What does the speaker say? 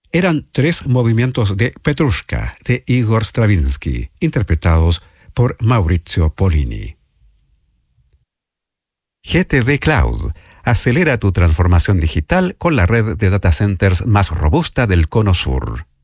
Eran 3 movimientos de Petrushka de Igor Stravinsky, interpretados por Maurizio Pollini. GTD Cloud. Acelera tu transformación digital con la red de data centers más robusta del Cono Sur.